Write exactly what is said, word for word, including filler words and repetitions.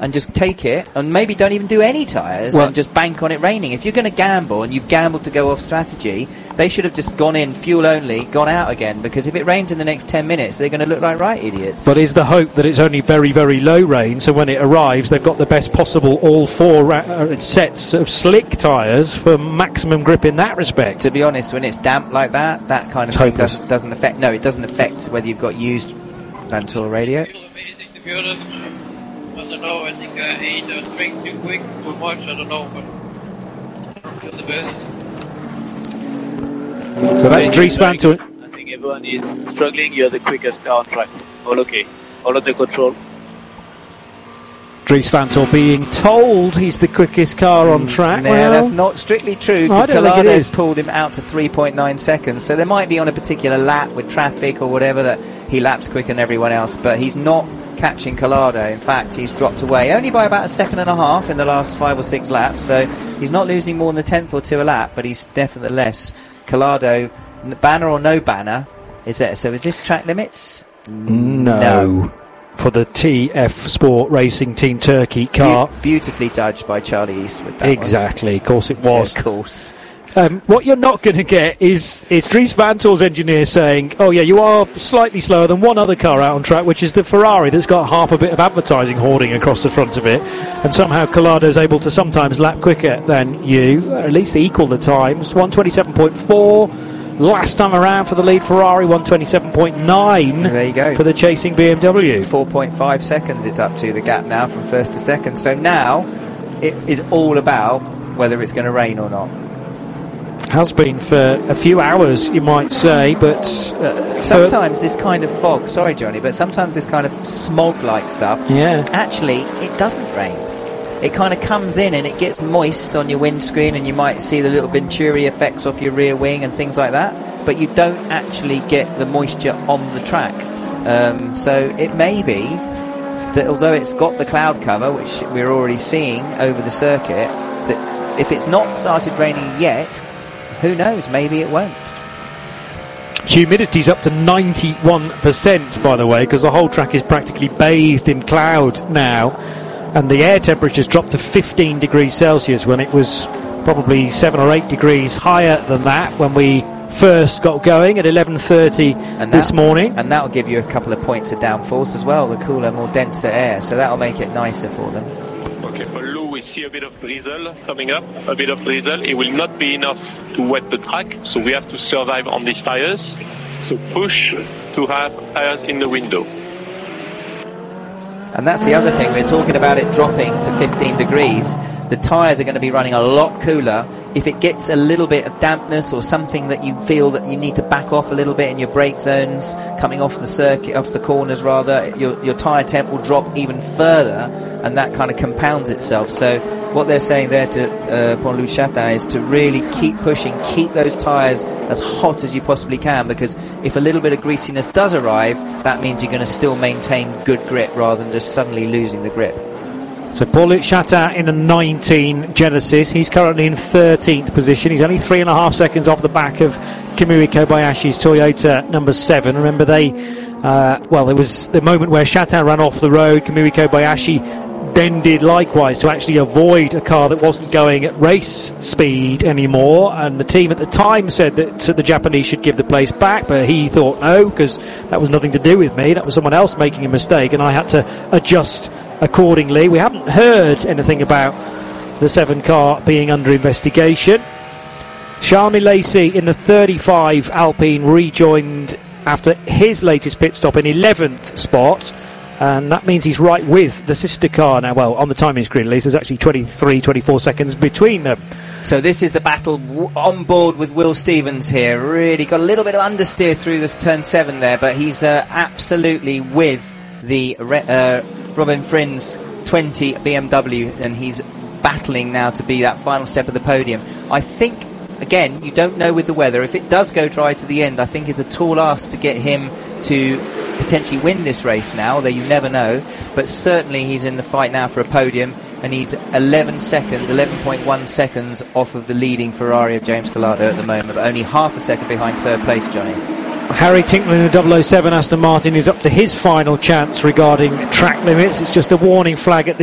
and just take it, and maybe don't even do any tyres, well, and just bank on it raining. If you're going to gamble, and you've gambled to go off strategy, they should have just gone in, fuel only, gone out again, because if it rains in the next ten minutes, they're going to look like right idiots. But is the hope that it's only very, very low rain, so when it arrives, they've got the best possible all four ra- uh, sets of slick tyres for maximum grip in that respect? To be honest, when it's damp like that, that kind of it's thing doesn't, doesn't affect, no, it doesn't affect whether you've got used Vanthoor radio. I don't know, I think I ate or drank too quick, too much, I don't know, but you're the best. So that's Dries Vanthoor. I think everyone is struggling, you're the quickest car on track. All okay, all under control. Dries Vanthoor being told he's the quickest car on track. No, well, that's not strictly true, no, because Colado's pulled him out to three point nine seconds, so there might be on a particular lap with traffic or whatever that he laps quicker than everyone else, but he's not catching Collado. In fact, he's dropped away only by about a second and a half in the last five or six laps, so he's not losing more than a tenth or two a lap, but he's definitely less. Collado, banner or no banner, is that, so is this track limits? No. No. For the T F Sport Racing Team Turkey car. Be- beautifully judged by Charlie Eastwood. That exactly, was. of course it was. Of course. Um, what you're not going to get is, is Dries Vanthoor's engineer saying, oh yeah, you are slightly slower than one other car out on track, which is the Ferrari that's got half a bit of advertising hoarding across the front of it, and somehow Colado's able to sometimes lap quicker than you, or at least equal the times. one twenty-seven point four last time around for the lead Ferrari, one twenty-seven point nine there you go. For the chasing B M W. four point five seconds it's up to the gap now from first to second, so now it is all about whether it's going to rain or not. Has been for a few hours, you might say, but uh, sometimes this kind of fog, sorry Johnny, but sometimes this kind of smog-like stuff, yeah, actually it doesn't rain. It kind of comes in and it gets moist on your windscreen, and you might see the little Venturi effects off your rear wing and things like that, but you don't actually get the moisture on the track. Um, so it may be that although it's got the cloud cover, which we're already seeing over the circuit, that if it's not started raining yet, who knows, maybe it won't. Humidity's up to ninety-one percent, by the way, because the whole track is practically bathed in cloud now, and the air temperature's dropped to fifteen degrees Celsius when it was probably seven or eight degrees higher than that when we first got going at eleven thirty this morning. And that'll give you a couple of points of downforce as well, the cooler, more denser air, so that'll make it nicer for them. Okay, for Lou, we see a bit of drizzle coming up, a bit of drizzle. It will not be enough to wet the track, so we have to survive on these tires. So push to have tires in the window. And that's the other thing, we're talking about it dropping to fifteen degrees. The tyres are going to be running a lot cooler. If it gets a little bit of dampness or something that you feel that you need to back off a little bit in your brake zones, coming off the circuit, off the corners rather, your, your tyre temp will drop even further, and that kind of compounds itself. So what they're saying there to uh, Pont-Louis Chatin is to really keep pushing, keep those tyres as hot as you possibly can, because if a little bit of greasiness does arrive, that means you're going to still maintain good grip rather than just suddenly losing the grip. So Pont-Louis Chatin in the nineteen Genesis. He's currently in thirteenth position. He's only three and a half seconds off the back of Kamui Kobayashi's Toyota number seven. Remember they, uh, well, there was the moment where Chatin ran off the road. Kamui Kobayashi then did likewise to actually avoid a car that wasn't going at race speed anymore, and the team at the time said that the Japanese should give the place back, but he thought no, because that was nothing to do with me, that was someone else making a mistake, and I had to adjust accordingly. We haven't heard anything about the seven car being under investigation. Charles Milesi in the thirty-five Alpine rejoined after his latest pit stop in eleventh spot, and that means he's right with the sister car now. Well, on the timing screen at least, there's actually twenty-three, twenty-four seconds between them. So this is the battle w- on board with Will Stevens here. Really got a little bit of understeer through this turn seven there, but he's uh, absolutely with the uh, Robin Frinn's twenty B M W, and he's battling now to be that final step of the podium. I think, again, you don't know with the weather. If it does go dry to the end, I think it's a tall ask to get him to potentially win this race now, although you never know. But certainly he's in the fight now for a podium, and he's eleven seconds, eleven point one seconds off of the leading Ferrari of James Collado at the moment, but only half a second behind third place, Johnny. Harry Tinkler in the double oh seven Aston Martin is up to his final chance regarding track limits. It's just a warning flag at this